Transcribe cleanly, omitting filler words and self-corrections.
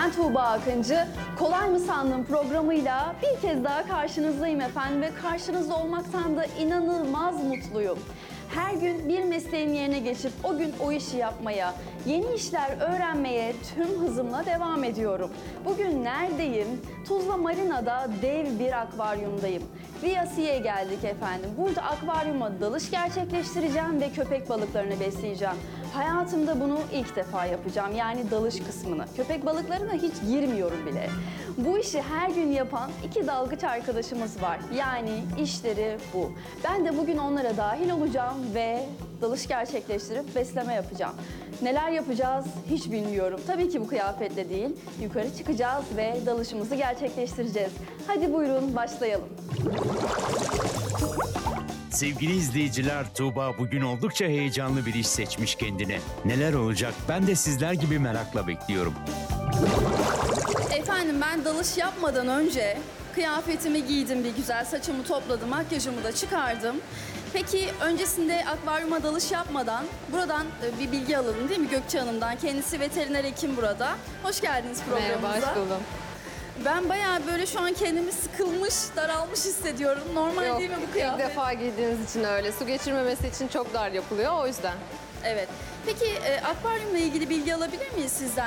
Ben Tuğba Akıncı. Kolay mı sandın programıyla bir kez daha karşınızdayım efendim ve karşınızda olmaktan da inanılmaz mutluyum. Her gün bir mesleğin yerine geçip o gün o işi yapmaya, yeni işler öğrenmeye tüm hızımla devam ediyorum. Bugün neredeyim? Tuzla Marina'da dev bir akvaryumdayım. Via Sea'ye geldik efendim. Burada akvaryuma dalış gerçekleştireceğim ve köpek balıklarını besleyeceğim. Hayatımda bunu ilk defa yapacağım. Yani dalış kısmını. Köpek balıklarına hiç girmiyorum bile. Bu işi her gün yapan iki dalgıç arkadaşımız var. Yani işleri bu. Ben de bugün onlara dahil olacağım ve dalış gerçekleştirip besleme yapacağım. Neler yapacağız hiç bilmiyorum. Tabii ki bu kıyafetle değil. Yukarı çıkacağız ve dalışımızı gerçekleştireceğiz. Hadi buyurun başlayalım. Sevgili izleyiciler, Tuğba bugün oldukça heyecanlı bir iş seçmiş kendine. Neler olacak? Ben de sizler gibi merakla bekliyorum. Efendim ben dalış yapmadan önce kıyafetimi giydim bir güzel, saçımı topladım, makyajımı da çıkardım. Peki öncesinde akvaryuma dalış yapmadan buradan bir bilgi alalım değil mi Gökçe Hanım'dan? Kendisi veteriner hekim burada. Hoş geldiniz programımıza. Merhaba, hoş buldum. Ben bayağı böyle şu an kendimi sıkılmış, daralmış hissediyorum. Normal Yok, değil mi bu ilk kıyafet? defa giydiğiniz için öyle. Su geçirmemesi için çok dar yapılıyor, o yüzden. Evet. Peki akvaryumla ilgili bilgi alabilir miyiz sizden?